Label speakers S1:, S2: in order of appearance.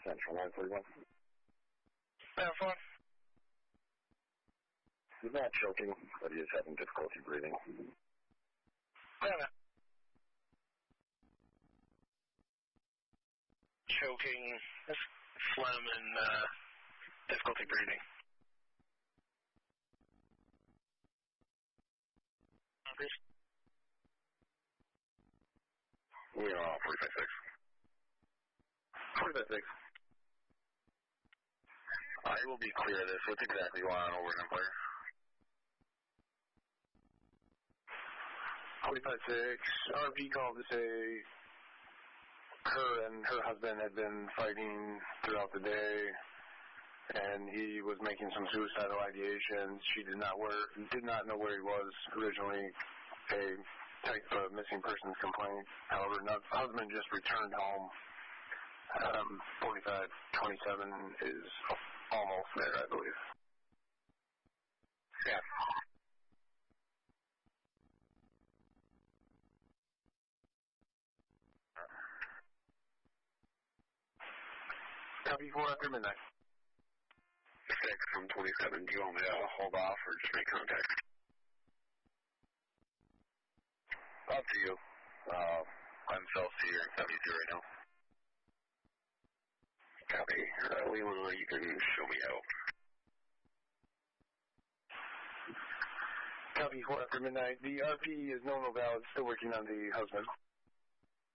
S1: Central 941.
S2: Have fun.
S1: He's not choking, but he is having difficulty breathing.
S2: Damn it. Choking, phlegm, and difficulty breathing.
S1: We are 45-6. 45-6. I will be clear of this. What's exactly going on over in Empire?
S3: 45-6. RP called to say her and her husband had been fighting throughout the day, and he was making some suicidal ideations. She did not know where he was originally. A type of missing persons complaint. However, the husband just returned home. 45-27 is almost there, I believe.
S1: Yeah.
S3: Copy 4 after midnight.
S1: 6 from 27. Do you want me to hold off or just make contact? Up to you. I'm Chelsea here in 72 right now. Copy. Leland, you can show me out.
S3: Copy 4 after midnight. The RP is no valid. Still working on the husband.